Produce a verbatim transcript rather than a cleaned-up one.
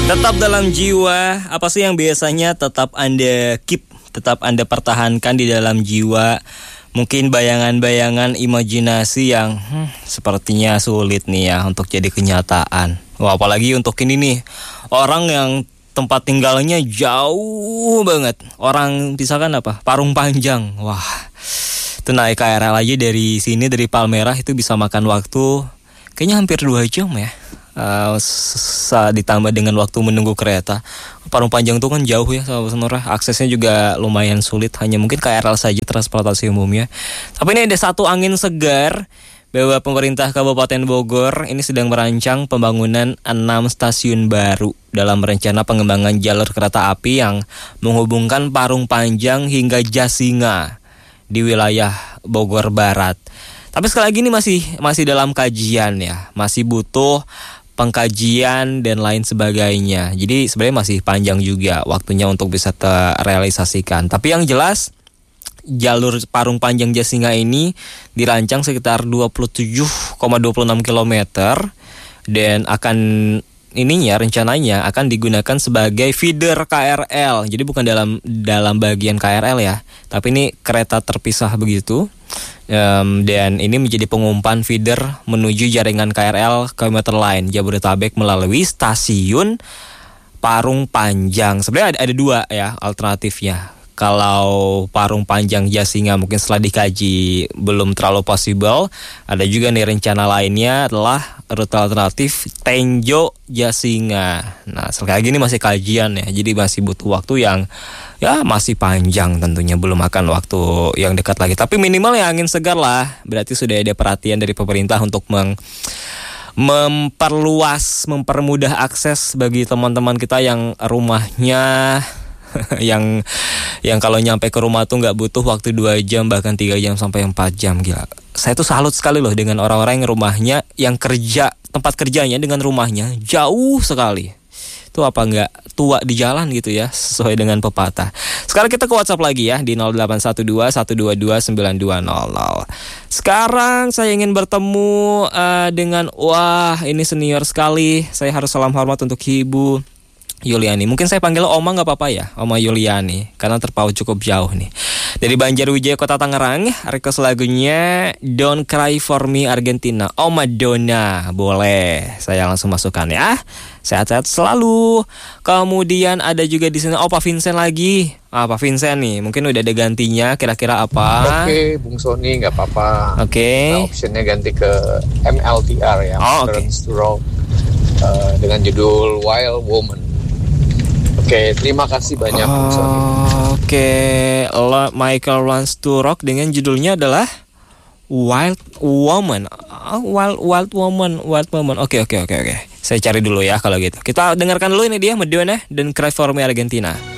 Tetap dalam jiwa, apa sih yang biasanya tetap Anda keep, tetap Anda pertahankan di dalam jiwa? Mungkin bayangan-bayangan imajinasi yang hmm, sepertinya sulit nih ya untuk jadi kenyataan. Wah, apalagi untuk ini nih, orang yang tempat tinggalnya jauh banget. Orang misalkan apa? Parung Panjang. Wah, itu naik K R L aja dari sini, dari Palmerah itu bisa makan waktu kayaknya hampir dua jam ya. Uh, saat ditambah dengan waktu menunggu kereta. Parung Panjang itu kan jauh ya sahabat Sonora. Aksesnya juga lumayan sulit. Hanya mungkin K R L saja transportasi umumnya. Tapi ini ada satu angin segar bahwa pemerintah Kabupaten Bogor ini sedang merancang pembangunan enam stasiun baru dalam rencana pengembangan jalur kereta api yang menghubungkan Parung Panjang hingga Jasinga di wilayah Bogor Barat. Tapi sekali lagi ini masih masih dalam kajian ya. Masih butuh pengkajian dan lain sebagainya. Jadi sebenarnya masih panjang juga waktunya untuk bisa terrealisasikan. Tapi yang jelas jalur Parung Panjang Jasinga ini dirancang sekitar dua puluh tujuh koma dua puluh enam kilometer dan akan ininya rencananya akan digunakan sebagai feeder K R L. Jadi bukan dalam dalam bagian K R L ya, tapi ini kereta terpisah begitu. Um, dan ini menjadi pengumpan feeder menuju jaringan K R L komuter lain Jabodetabek melalui stasiun Parung Panjang. Sebenarnya ada, ada dua ya alternatifnya. Kalau Parung Panjang Jasinga mungkin setelah dikaji belum terlalu possible. Ada juga nih rencana lainnya adalah rute alternatif Tenjo Jasinga. Nah sekali lagi ini masih kajian ya, jadi masih butuh waktu yang ya masih panjang tentunya, belum akan waktu yang dekat lagi. Tapi minimal ya angin segar lah. Berarti sudah ada perhatian dari pemerintah untuk meng memperluas, mempermudah akses bagi teman-teman kita yang rumahnya yang yang kalau nyampe ke rumah tuh nggak butuh waktu dua jam bahkan tiga jam sampai empat jam. Gila, saya tuh salut sekali loh dengan orang-orang yang rumahnya, yang kerja, tempat kerjanya dengan rumahnya jauh sekali. Itu apa nggak tua di jalan gitu ya, sesuai dengan pepatah. Sekarang kita ke WhatsApp lagi ya di nol delapan satu dua satu dua dua sembilan dua nol nol. Sekarang saya ingin bertemu uh, dengan wah ini senior sekali. Saya harus salam hormat untuk Ibu Yuliani. Mungkin saya panggil Oma nggak apa-apa ya, Oma Yuliani, karena terpaut cukup jauh nih. Dari Banjarwijaya Kota Tangerang, request lagunya Don't Cry For Me Argentina, Oma Donna. Boleh, saya langsung masukkan ya. Sehat-sehat selalu. Kemudian ada juga di sini oh Pak Vincent lagi. Ah Pak Vincent nih, mungkin udah ada gantinya. Kira-kira apa? Oke, okay, Bung Sony nggak apa-apa. Oke. Okay. Nah, optionnya ganti ke M L T R ya, oh, okay. Stroke, uh, dengan judul Wild Woman. Oke, okay, terima kasih banyak Bung Sony. Oke, okay. Michael Wants to Rock dengan judulnya adalah Wild Woman. Oh, Wild Wild Woman, Wild Woman. Oke, okay, oke, okay, oke, okay, oke. Okay. Saya cari dulu ya kalau gitu. Kita dengarkan dulu ini dia Madonna dan Cry For Me Argentina.